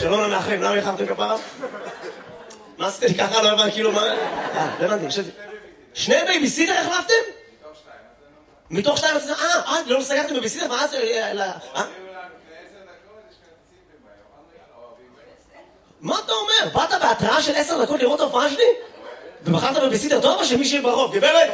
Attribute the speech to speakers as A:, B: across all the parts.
A: שלום למאחרים, למה יחרתם כפרה? מה עשיתם לי ככה? לא הבנתי, כאילו מה... לא הבנתי, חשבתי... שני בייביסיטר החלפתם? מתוך שתיים? לא סגרתם בייביסיטר? מה זה... מה אתה אומר? באת בהתראה של 10 דקות לראות ההופעה שלי? ובחרת בבייביסיטר טוב או שמישהי ברחוב? גברת!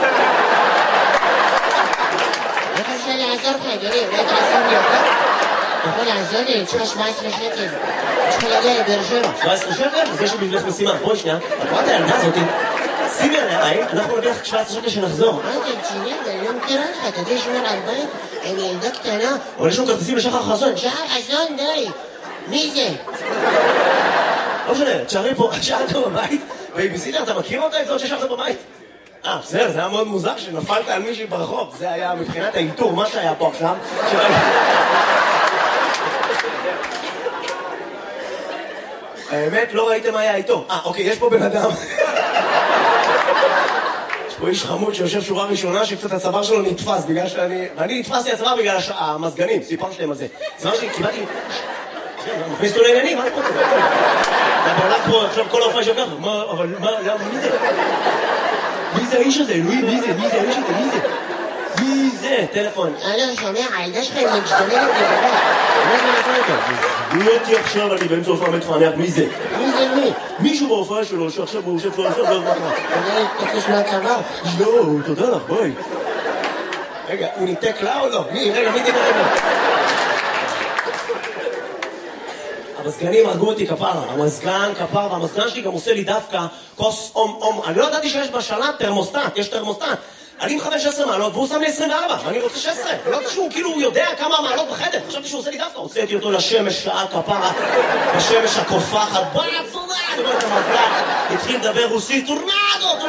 B: איך אפשר לעזור לך, אדוני? אולי תעזור לי אותה? אתה יכול לעזור לי? יש לך 17 שקל. יש לך להגיע לבאר שבע.
A: 17 שקל? אז יש לי בשבילך משימה. בואי שנייה, את רואה את הילדה הזאתי? שימי עליה עין, אנחנו נביא לך 17 שקל שנחזור.
B: אתה רציני? אני לא מכירה לך. אתה יודע שמור על בית? אני ילדה קטנה.
A: אבל יש לנו כרטיסים לשחר חסון.
B: שחר חסון, די. מי זה?
A: לא משנה, תשארי פה, שאלת בבית, בייביסיטר, אתה מכיר אותה? את זאת ששארת בבית? בסדר, זה היה מאוד מוזר שנפלת על מישהי ברחוב. זה היה מבחינת האינטור, מה שהיה פה עכשיו. האמת, לא ראיתם מה היה איתו. אוקיי, יש פה בן אדם. יש פה איש חמוד שיושב שורה ראשונה שקצת הצוואר שלו נתפס בגלל אני נתפסתי הצוואר בגלל המזגנים, סיפרתי להם על זה. זה מה שקיבלתי... מכניס אותו לעניינים, מה אני רוצה? אתה הולך פה עכשיו כל ההופעה שלך, אבל מי זה? מי זה האיש הזה? אלוהים, מי זה? מי זה האיש הזה? מי זה? מי זה? טלפון.
B: לא שומע, הילדה שלך היא משתוללת לגבי.
A: מה זה נעשה איתו? מי אותי עכשיו, אני באמצע הופעה מתפענח, מי זה?
B: מי זה מי?
A: מישהו בהופעה שלו שעכשיו הוא יושב פה, עכשיו לא יודע מה.
B: אתה תקוש מהצוואר.
A: לא, תודה לך, בואי. רגע, הוא ניתק לה או לא? רגע, מי דיבר אליו? המזגנים הרגו אותי כפרה, המזגן כפרה, והמזגן שלי גם עושה לי דווקא כוס אום. אני לא ידעתי שיש בשלט תרמוסטט, יש תרמוסטט. אני מכוון 16 מעלות והוא שם לי 24, ואני רוצה 16. לא יודעת שהוא כאילו יודע כמה מעלות בחדר, חשבתי שהוא עושה לי דווקא. הוצאתי אותו לשמש שעה כפרה, בשמש הקופחת, בצורה, אני רואה את המזגן, התחיל לדבר רוסית, טורנדו.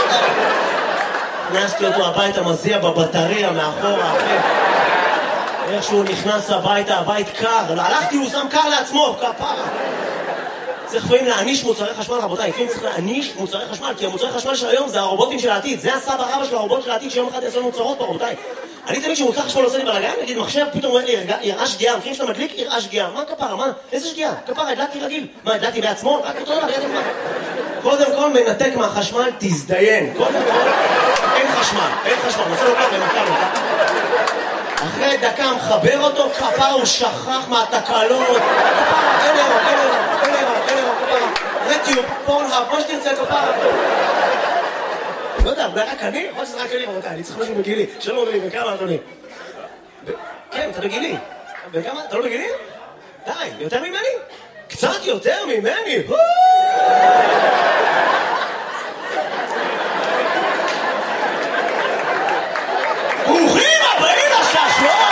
A: הכנסתי אותו הביתה, מזיע בבטריה מאחורה, אחרי. איך שהוא נכנס הביתה, הבית קר, הלכתי, הוא שם קר לעצמו, כפרה. צריך לפעמים להעניש מוצרי חשמל, רבותיי, לפעמים צריך להעניש מוצרי חשמל, כי המוצרי חשמל של היום זה הרובוטים של העתיד, זה הסבא רבא של הרובוט של העתיד שיום אחד יעשו מוצרות פה, רבותיי. אני תמיד שמוצר חשמל עושה לי בלגן, נגיד מחשב, פתאום אומר לי, יראה שגיאה, מכירים שאתה מדליק, יראה שגיאה, מה כפרה, מה? איזה שגיאה? כפרה, הדלקתי רגיל. מה, הדלקתי בעצמו? רק אותו דבר, ידע מה? קודם כל מנתק מהחשמל, תזדיין. קודם כל, אין חשמל, נעשה לו ככה, אחרי דקה מחבר אותו, כפרה הוא שכח מהתקלות, כפרה, אין אירו, כפרה, רטיוב, פורנהאב, מה שתרצה, כפרה. לא יודע, אולי רק אני? יכול שזה רק אני, רבותיי, אני צריך משהו בגילי. שלום אדוני, וכמה אדוני? כן, אתה בגילי. וכמה? אתה לא בגילי? די, יותר ממני? קצת יותר ממני? ברוכים הבאים לששון!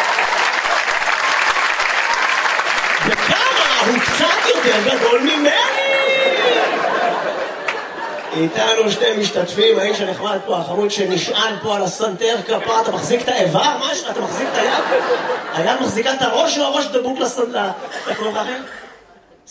A: וכמה הוא קצת יותר גדול ממני! איתנו שתי משתתפים, האיש הנחמד פה, החמוד שנשען פה על הסנטר כפרה, אתה מחזיק את האיבר? משהו? אתה מחזיק את היד? היד מחזיקה את הראש או הראש דבוק לסנטר? איך קוראים לך אחר?